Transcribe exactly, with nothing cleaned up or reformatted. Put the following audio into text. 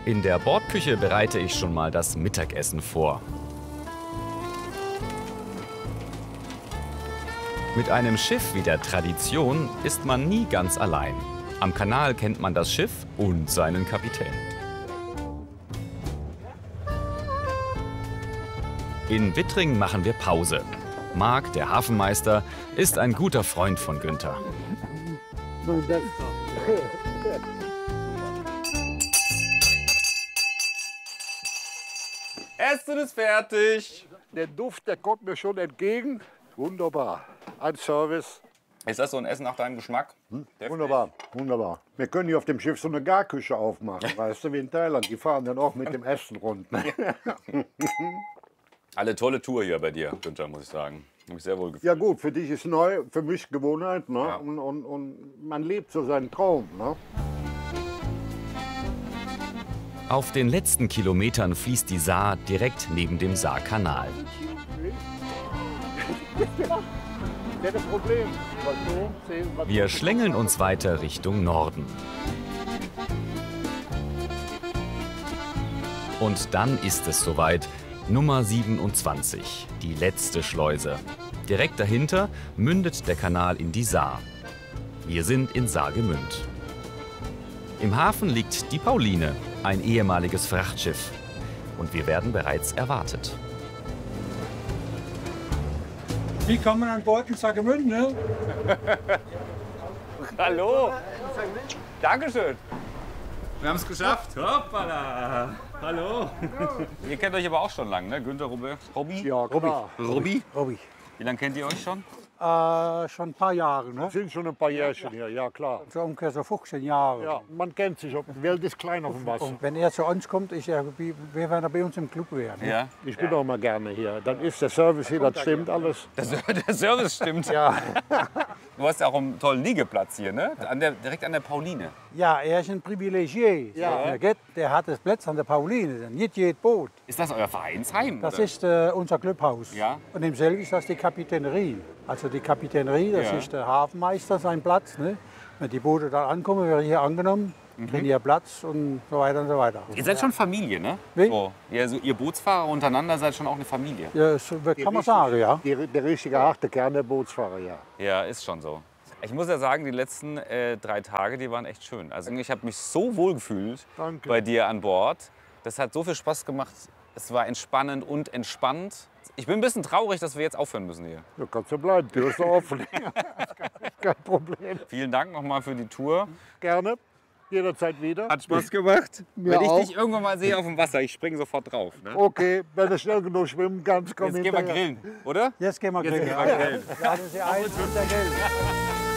In der Bordküche bereite ich schon mal das Mittagessen vor. Mit einem Schiff wie der Tradition ist man nie ganz allein. Am Kanal kennt man das Schiff und seinen Kapitän. In Wittring machen wir Pause. Marc, der Hafenmeister, ist ein guter Freund von Günther. Essen ist fertig. Der Duft, der kommt mir schon entgegen. Wunderbar. Ein Service. Ist das so ein Essen nach deinem Geschmack? Hm? Wunderbar, wunderbar. Wir können hier auf dem Schiff so eine Garküche aufmachen, weißt du, wie in Thailand. Die fahren dann auch mit dem Essen rund. Ne? Alle tolle Tour hier bei dir, Günther, muss ich sagen. Hab mich sehr wohl gefühlt. Ja gut, für dich ist neu, für mich Gewohnheit. Ne? Ja. Und, und, und man lebt so seinen Traum. Ne? Auf den letzten Kilometern fließt die Saar direkt neben dem Saarkanal. Das Problem. Wir schlängeln uns weiter Richtung Norden. Und dann ist es soweit. Nummer siebenundzwanzig, die letzte Schleuse. Direkt dahinter mündet der Kanal in die Saar. Wir sind in Saargemünd. Im Hafen liegt die Pauline, ein ehemaliges Frachtschiff. Und wir werden bereits erwartet. Willkommen an Bord in Saargemünd, ne? Hallo. Dankeschön. Wir haben es geschafft. Hoppala. Hallo. Ihr kennt euch aber auch schon lange, ne? Günther, Robby? Robby? Ja, klar. Robby? Robby. Wie lange kennt ihr euch schon? Äh, schon ein paar Jahre, ne? Sind schon ein paar Jährchen hier, ja klar. So ungefähr so fünfzehn Jahre. Ja, man kennt sich, die Welt ist klein auf dem Wasser. Und wenn er zu uns kommt, ist er, wie- wir werden bei uns im Club werden. Ne? Ja. Ich bin auch mal gerne hier. Dann ist der Service hier, das stimmt alles. Das, der Service stimmt. Ja. Du hast ja auch einen tollen Liegeplatz hier, ne? An der, direkt an der Pauline. Ja, er ist ein Privilegier. Ja. Der, geht, der hat das Platz an der Pauline, nicht jedes Boot. Ist das euer Vereinsheim? Das oder? ist äh, unser Clubhaus. Ja. Und im selben ist das die Kapitänerie. Also die Kapitänerie, das Ja. ist der Hafenmeister, sein Platz. Ne? Wenn die Boote da ankommen, werden hier angenommen, Mhm. kriegen hier Platz und so weiter und so weiter. Ihr seid schon Familie, ne? Wie? So. Ihr, so, ihr Bootsfahrer untereinander seid schon auch eine Familie. Ja, so kann man sagen, ja. Die, der richtige harte Kern der Bootsfahrer, ja. Ja, ist schon so. Ich muss ja sagen, die letzten äh, drei Tage, die waren echt schön. Also ich habe mich so wohl gefühlt Danke. bei dir an Bord. Das hat so viel Spaß gemacht. Es war entspannend und entspannt. Ich bin ein bisschen traurig, dass wir jetzt aufhören müssen hier. Du kannst ja bleiben, Tür ist offen. Kein Problem. Vielen Dank nochmal für die Tour. Gerne, jederzeit wieder. Hat Spaß gemacht. Mir Wenn ich auch. dich irgendwann mal sehe auf dem Wasser, ich springe sofort drauf. Ne? Okay, wenn du schnell genug schwimmen kannst, komm Jetzt gehen wir hinterher. grillen, oder? Jetzt gehen wir Jetzt grillen. gehen wir grillen. Laden Sie ein und der Geld.